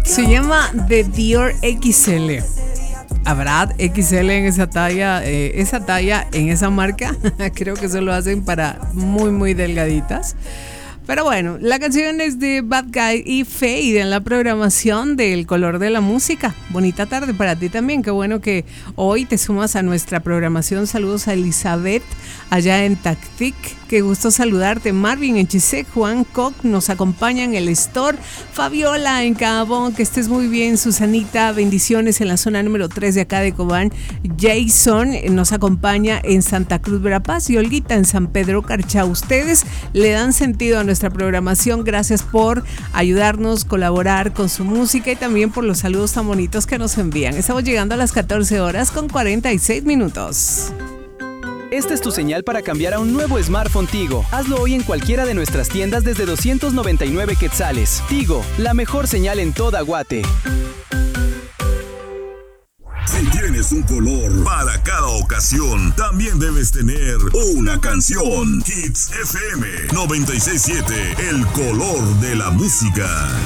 Se llama The Dior XL. ¿Habrá XL en esa talla en esa marca? Creo que eso lo hacen para muy, muy delgaditas. Pero bueno, la canción es de Bad Guy y Fade en la programación del Color de la Música. Bonita tarde para ti también. Qué bueno que hoy te sumas a nuestra programación. Saludos a Elizabeth allá en Tactic. Qué gusto saludarte. Marvin en Chisec, Juan Koch nos acompaña en el store. Fabiola en Cabón, que estés muy bien. Susanita, bendiciones en la zona número 3 de acá de Cobán. Jason nos acompaña en Santa Cruz, Verapaz, y Olguita en San Pedro Carchá. Ustedes le dan sentido a nuestra programación. Gracias por ayudarnos, colaborar con su música y también por los saludos tan bonitos que nos envían. Estamos llegando a las 14 horas con 46 minutos. Esta es tu señal para cambiar a un nuevo smartphone Tigo. Hazlo hoy en cualquiera de nuestras tiendas desde 299 quetzales. Tigo, la mejor señal en toda Guate. Si tienes un color para cada ocasión, también debes tener una canción. Hits FM 96.7, el color de la música.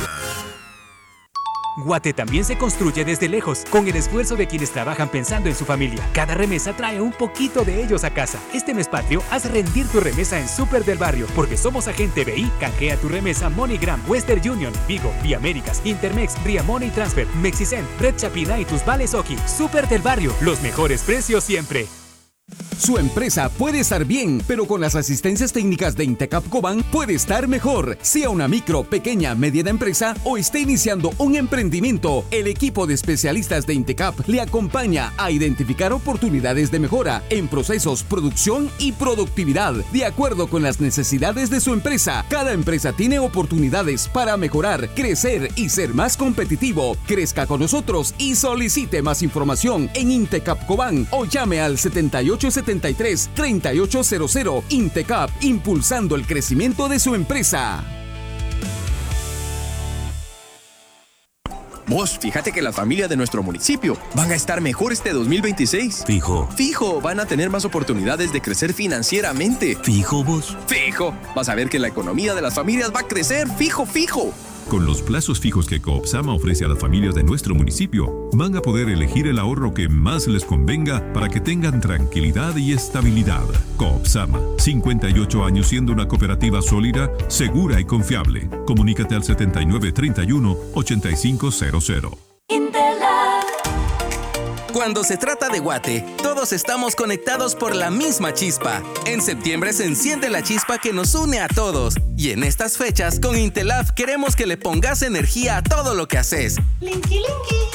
Guate también se construye desde lejos, con el esfuerzo de quienes trabajan pensando en su familia. Cada remesa trae un poquito de ellos a casa. Este mes patrio, haz rendir tu remesa en Super del Barrio, porque somos agente BI. Canjea tu remesa MoneyGram, Western Union, Vigo, Vía Américas, Intermex, Ria Money Transfer, Mexicen, Red Chapina y tus vales Oki. Super del Barrio, los mejores precios siempre. Su empresa puede estar bien, pero con las asistencias técnicas de Intecap Cobán puede estar mejor. Sea una micro, pequeña, mediana empresa o esté iniciando un emprendimiento, el equipo de especialistas de Intecap le acompaña a identificar oportunidades de mejora en procesos, producción y productividad, de acuerdo con las necesidades de su empresa. Cada empresa tiene oportunidades para mejorar, crecer y ser más competitivo. Crezca con nosotros y solicite más información en Intecap Cobán o llame al 7873-3800. Intecap, impulsando el crecimiento de su empresa. Vos, fíjate que las familias de nuestro municipio van a estar mejor este 2026. Fijo. Fijo, van a tener más oportunidades de crecer financieramente. Fijo, vos. Fijo, vas a ver que la economía de las familias va a crecer. Fijo, fijo. Con los plazos fijos que Coopsama ofrece a las familias de nuestro municipio, van a poder elegir el ahorro que más les convenga para que tengan tranquilidad y estabilidad. Coopsama, 58 años siendo una cooperativa sólida, segura y confiable. Comunícate al 7931-8500. Cuando se trata de Guate, todos estamos conectados por la misma chispa. En septiembre se enciende la chispa que nos une a todos. Y en estas fechas, con Intelaf queremos que le pongas energía a todo lo que haces. Linky, linky.